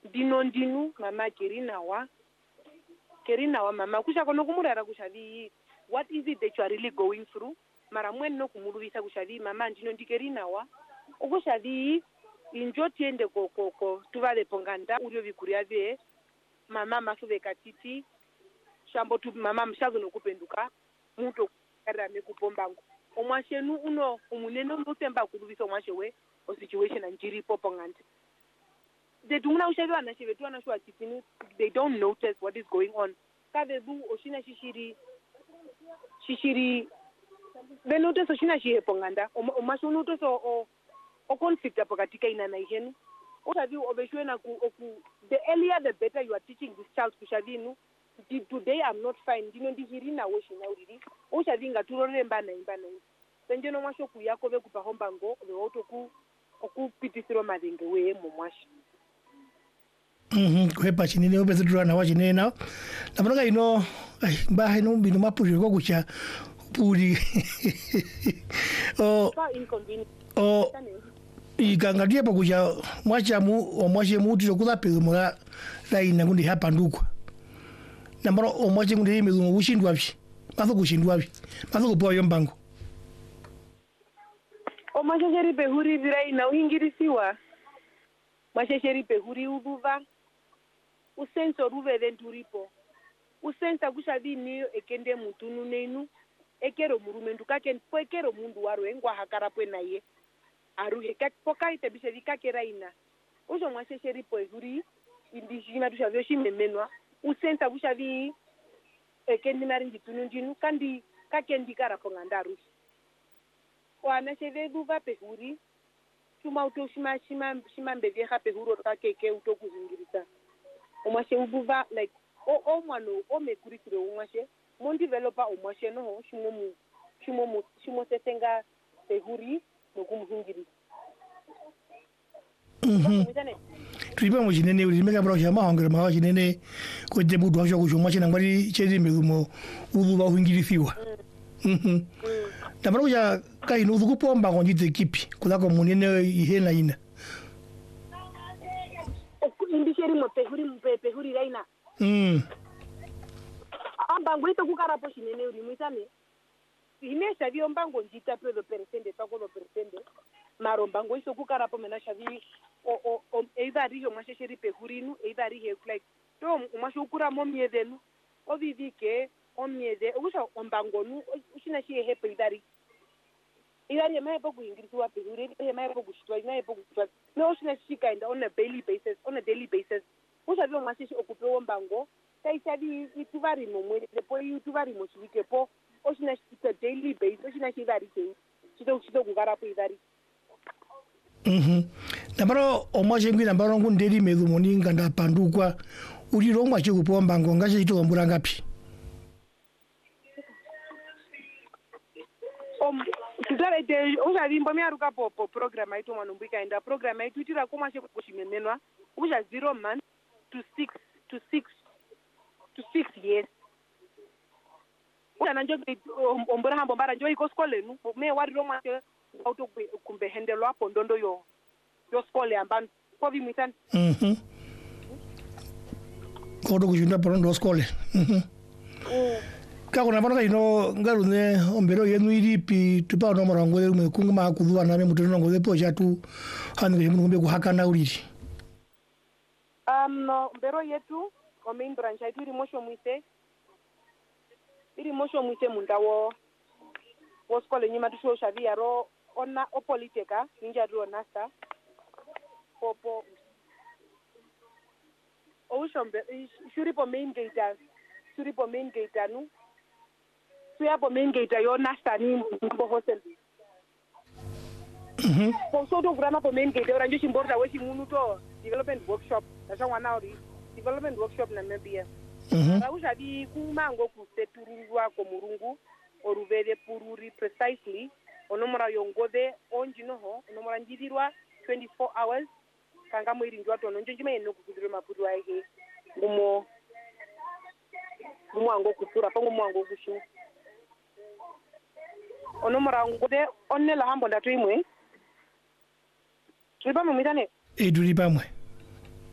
ndinu mama kerinawa mama kushakono kumurara kushavi what is it that you are really going through mara mweni no kumuruvisa kushavi mama ndino ndikerinawa ukushavi injo tiende ko tuvale ponganda urio vikuria ve mama masuve katiti shambo tu mama mshazo nokupenduka muto karame kupombango omwashenu uno umuneno mutemba kuruvisa omwashewe o situation anjiri poponganda they do not share na shewe tu anashwa titini they don't notice what is going on kavebu oshina shishiri they notice oshina shihe ponganda omashu notice o conflict apo katika ina na ihenu otavi obeshwe na ku the earlier the better you are teaching this child kushavinu today I'm not fine ndino ndihiri na woshina uriri oshavinga turore mbana senje no mwasho kuyako ve kupahomba ngo le otoku okupitisiro madenge we momwashi kwepa chinene obezedura na wachinene na namonoka ino mbahe no bino mapuri ko kucha puri ikangalia pa kucha mwachamu omwache muti kulape mura raina kundi hapa ndukwa namoro omwache kundi mizumu ushindwa byi maso kushindwa byi maso kupoa yombango omwashesheri behuri viraina uhingirisiwa mwashesheri behuri ubuva usenso ruveve nduripo usensa kushavini ekende mutunu nenu ekero murume ndukake ekero mundu waro engwa hakarapwe naye aruhe kapokaite bishevi kakeraina ujo mwashesheri behuri indishima tushavyo shimemenwa usensa kushavi ekende nari nditunu ndinu kandi kakendi karaponga ndaruhi wana sheve buva behuri chuma uto shima mbevyeha behuri kakeke uto kuzingirisa omwashe ubuva like o mwano o mekurisire omwashe mon developer omwashe no shimo sesenga behuri nokumuhingirisa tulipa mujinene ulimeka bro shama hangere ma jinene ko debu do jo ko mwashe nangwari chedi megumo ubuva uhingirisiwa Namaro ya kai no kupomba ngo ndite kipi kulako munene ihena ina indisheri mo pehuri raina ambango ito kukarapo shinene uri mwitame inesha vyo mbango njita pe lo persende tako lo persende maro mbango iso kukarapo mena shavi o either rijo mwashesheri pehurinu either rihe like to mwashukura momiedenu ovivike omiede ukusha ombangonu ushina shihe hepe idari emayepo kuingirisiwa pehuri emayepo kushitwa emayepo kushitwa no ushina shika inda on a daily basis ushavyo mwasheshi okupewo mbango taishavi ituvari momwele po ituvari moshivike po ushina shika daily basis ushina shidari ke chito kugarapo idari Namaro omwashe ngwina mbaro ngundeli medu moninga nda pandukwa uliro mwashe kupewo mbango ngashe chito mbura ngapi tutare de ujavi mbomya aruka po program aitu mwanumbika enda program aitu itira komwashe kushimenenwa uja 0 months to 6 years una njo ombora hambo mbara njo iko skolenu me wari romwashe auto kumbe hendelo hapo ndondo yo skole amban ko vi mitan kodo kujunda porondo skole kako na bana ino ngarune ombero yenu iripi tupa no morango le mekunguma kudwa na muteno ngo lepo chatu hanu ngombe kuhakana uliri no mbero yetu o main branch aitu iri mosho mwite mundawo wo skole nyima tusho shavia ro ona opoliteka ninja ro nasta popo o shombe shuri po main gate anu suya po main gate yo nasta ni mbo hostel so do grana po main gate ora njo chimborda we chimunuto development workshop na wana ori development workshop na mbia ushavi kumango kusetururwa ko murungu oruvele pururi precisely onomora yongode onjinoho onomora njidirwa 24 hours kanga mwiri ndwa tono njime no kukudire mapudu ahe ngumo ango kutura pango mwango kushu onomora ngode onnela hambo ndatu imwe tulipa mumitane edulipamwe